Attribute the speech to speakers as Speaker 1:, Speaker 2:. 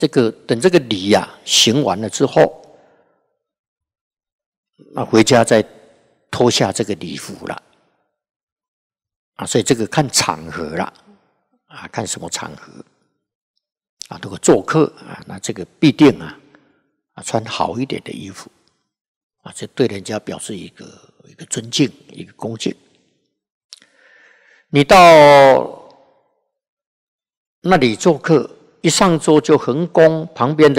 Speaker 1: 等这个礼行完了之后，那回家再脱下这个礼服了所以这个看场合了看什么场合如果做客那这个必定穿好一点的衣服这对人家表示一个尊敬，一个恭敬。你到那里做客，一上桌就横弓旁边的